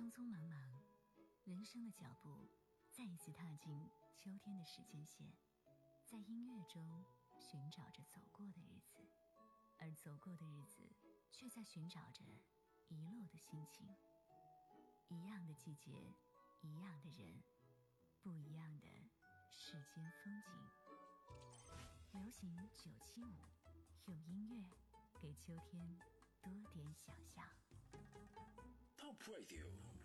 匆匆忙忙，人生的脚步再一次踏进秋天的时间线，在音乐中寻找着走过的日子，而走过的日子却在寻找着遗落的心情。一样的季节，一样的人，不一样的世间风景。流行975，用音乐给秋天多点想象。 Top Radio